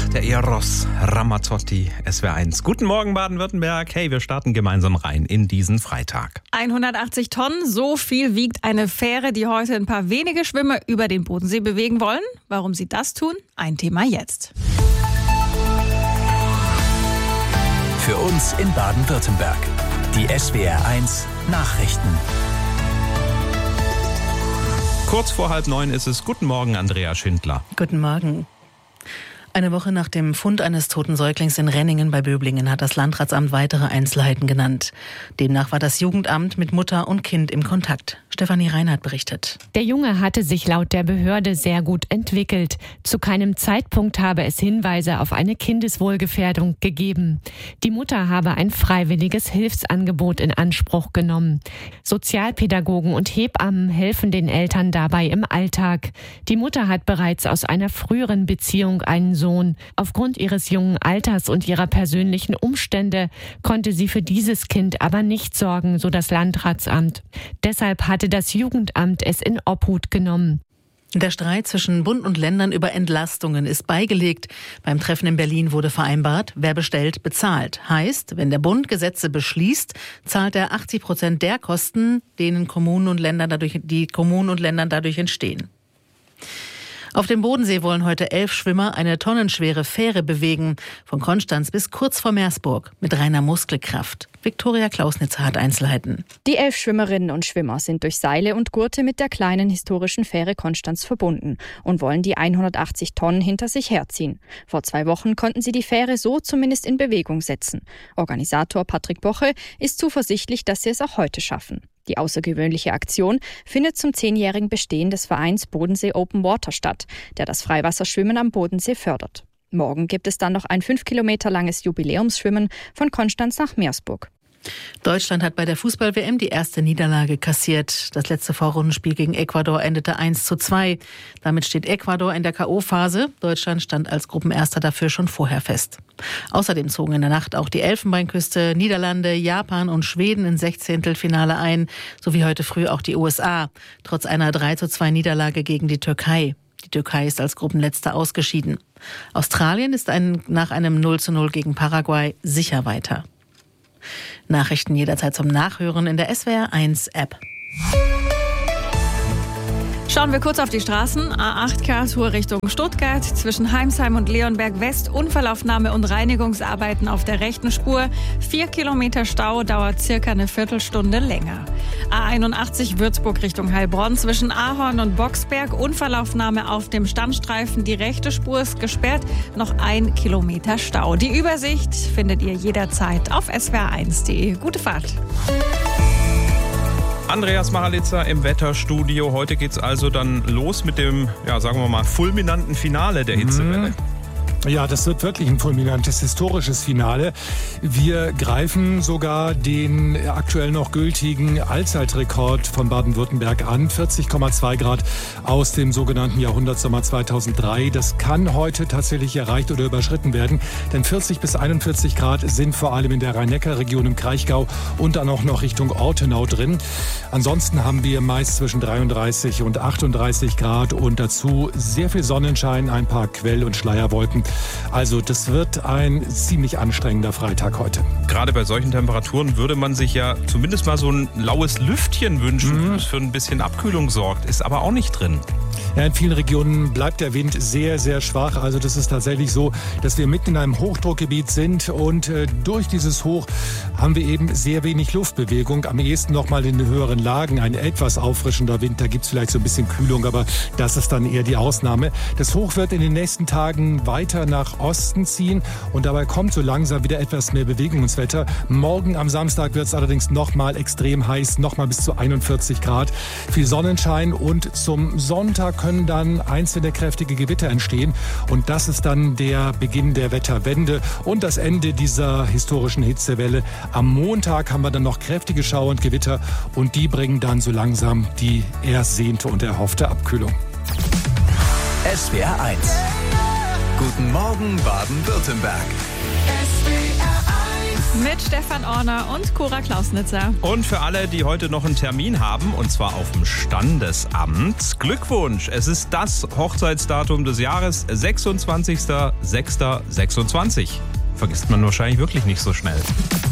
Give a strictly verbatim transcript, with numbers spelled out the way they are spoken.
der Eros Ramazzotti, S W R eins. Guten Morgen Baden-Württemberg. Hey, wir starten gemeinsam rein in diesen Freitag. hundertachtzig Tonnen, so viel wiegt eine Fähre, die heute ein paar wenige Schwimmer über den Bodensee bewegen wollen. Warum sie das tun? Ein Thema jetzt. Für uns in Baden-Württemberg. Die S W R eins Nachrichten. Kurz vor halb neun ist es. Guten Morgen, Andrea Schindler. Guten Morgen. Eine Woche nach dem Fund eines toten Säuglings in Renningen bei Böblingen hat das Landratsamt weitere Einzelheiten genannt. Demnach war das Jugendamt mit Mutter und Kind im Kontakt. Stefanie Reinhardt berichtet. Der Junge hatte sich laut der Behörde sehr gut entwickelt. Zu keinem Zeitpunkt habe es Hinweise auf eine Kindeswohlgefährdung gegeben. Die Mutter habe ein freiwilliges Hilfsangebot in Anspruch genommen. Sozialpädagogen und Hebammen helfen den Eltern dabei im Alltag. Die Mutter hat bereits aus einer früheren Beziehung einen Sohn. Aufgrund ihres jungen Alters und ihrer persönlichen Umstände konnte sie für dieses Kind aber nicht sorgen, so das Landratsamt. Deshalb hatte das Jugendamt es in Obhut genommen. Der Streit zwischen Bund und Ländern über Entlastungen ist beigelegt. Beim Treffen in Berlin wurde vereinbart, wer bestellt, bezahlt. Heißt, wenn der Bund Gesetze beschließt, zahlt er achtzig Prozent der Kosten, denen Kommunen und Länder dadurch, die Kommunen und Ländern dadurch entstehen. Auf dem Bodensee wollen heute elf Schwimmer eine tonnenschwere Fähre bewegen, von Konstanz bis kurz vor Meersburg, mit reiner Muskelkraft. Viktoria Klausnitzer hat Einzelheiten. Die elf Schwimmerinnen und Schwimmer sind durch Seile und Gurte mit der kleinen historischen Fähre Konstanz verbunden und wollen die hundertachtzig Tonnen hinter sich herziehen. Vor zwei Wochen konnten sie die Fähre so zumindest in Bewegung setzen. Organisator Patrick Boche ist zuversichtlich, dass sie es auch heute schaffen. Die außergewöhnliche Aktion findet zum zehnjährigen Bestehen des Vereins Bodensee Open Water statt, der das Freiwasserschwimmen am Bodensee fördert. Morgen gibt es dann noch ein fünf Kilometer langes Jubiläumsschwimmen von Konstanz nach Meersburg. Deutschland hat bei der Fußball-W M die erste Niederlage kassiert. Das letzte Vorrundenspiel gegen Ecuador endete eins zu zwei. Damit steht Ecuador in der K O-Phase. Deutschland stand als Gruppenerster dafür schon vorher fest. Außerdem zogen in der Nacht auch die Elfenbeinküste, Niederlande, Japan und Schweden ins Sechzehntelfinale ein, sowie heute früh auch die U S A, trotz einer drei zu zwei Niederlage gegen die Türkei. Die Türkei ist als Gruppenletzter ausgeschieden. Australien ist ein, nach einem null zu null gegen Paraguay sicher weiter. Nachrichten jederzeit zum Nachhören in der S W R eins App. Schauen wir kurz auf die Straßen. A acht Karlsruhe Richtung Stuttgart. Zwischen Heimsheim und Leonberg West Unfallaufnahme und Reinigungsarbeiten auf der rechten Spur. Vier Kilometer Stau, dauert circa eine Viertelstunde länger. A einundachtzig Würzburg Richtung Heilbronn. Zwischen Ahorn und Boxberg Unfallaufnahme auf dem Standstreifen. Die rechte Spur ist gesperrt. Noch ein Kilometer Stau. Die Übersicht findet ihr jederzeit auf S W R eins punkt de. Gute Fahrt. Andreas Mahalitzer im Wetterstudio. Heute geht's also dann los mit dem, ja, sagen wir mal, fulminanten Finale der Hitzewelle. Ja, das wird wirklich ein fulminantes, historisches Finale. Wir greifen sogar den aktuell noch gültigen Allzeitrekord von Baden-Württemberg an. vierzig Komma zwei Grad aus dem sogenannten Jahrhundertsommer zweitausenddrei. Das kann heute tatsächlich erreicht oder überschritten werden. Denn vierzig bis einundvierzig Grad sind vor allem in der Rhein-Neckar-Region im Kraichgau und dann auch noch Richtung Ortenau drin. Ansonsten haben wir meist zwischen dreiunddreißig und achtunddreißig Grad und dazu sehr viel Sonnenschein, ein paar Quell- und Schleierwolken. Also das wird ein ziemlich anstrengender Freitag heute. Gerade bei solchen Temperaturen würde man sich ja zumindest mal so ein laues Lüftchen wünschen, mhm. das für ein bisschen Abkühlung sorgt. Ist aber auch nicht drin. Ja, in vielen Regionen bleibt der Wind sehr, sehr schwach. Also das ist tatsächlich so, dass wir mitten in einem Hochdruckgebiet sind und äh, durch dieses Hoch haben wir eben sehr wenig Luftbewegung. Am ehesten noch mal in den höheren Lagen ein etwas auffrischender Wind. Da gibt es vielleicht so ein bisschen Kühlung, aber das ist dann eher die Ausnahme. Das Hoch wird in den nächsten Tagen weiter nach Osten ziehen und dabei kommt so langsam wieder etwas mehr Bewegung ins Wetter. Morgen am Samstag wird es allerdings noch mal extrem heiß, noch mal bis zu einundvierzig Grad. Viel Sonnenschein und zum Sonntag können dann einzelne kräftige Gewitter entstehen. Und das ist dann der Beginn der Wetterwende und das Ende dieser historischen Hitzewelle. Am Montag haben wir dann noch kräftige Schauer und Gewitter und die bringen dann so langsam die ersehnte und erhoffte Abkühlung. S W R eins. Guten Morgen Baden-Württemberg. S W R eins Mit Stefan Orner und Cora Klausnitzer. Und für alle, die heute noch einen Termin haben, und zwar auf dem Standesamt, Glückwunsch! Es ist das Hochzeitsdatum des Jahres, sechsundzwanzigster sechster sechsundzwanzig. Vergisst man wahrscheinlich wirklich nicht so schnell.